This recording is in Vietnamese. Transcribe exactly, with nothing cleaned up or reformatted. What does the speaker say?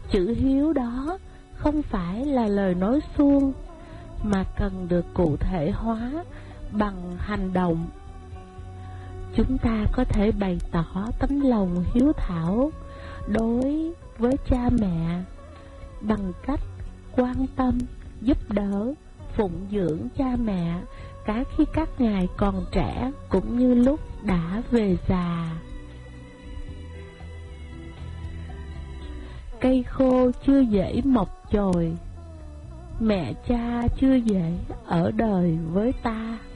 Chữ hiếu đó không phải là lời nói suông, mà cần được cụ thể hóa bằng hành động. Chúng ta có thể bày tỏ tấm lòng hiếu thảo đối với cha mẹ bằng cách quan tâm, giúp đỡ, phụng dưỡng cha mẹ cả khi các ngài còn trẻ cũng như lúc đã về già. Cây khô chưa dễ mọc chồi, mẹ cha chưa dễ ở đời với ta.